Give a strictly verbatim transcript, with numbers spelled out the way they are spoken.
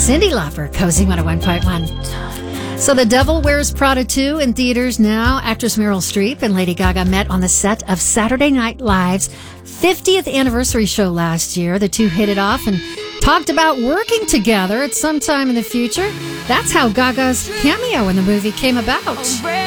Cyndi Lauper, Cozy one oh one point one. So The Devil Wears Prada two in theaters now. Actress Meryl Streep and Lady Gaga met on the set of Saturday Night Live's fiftieth anniversary show last year. The two hit it off and talked about working together at some time in the future. That's how Gaga's cameo in the movie came about.